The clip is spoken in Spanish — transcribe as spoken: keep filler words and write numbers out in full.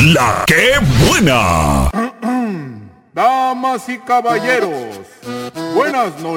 La que buena. Damas y caballeros, buenas noches.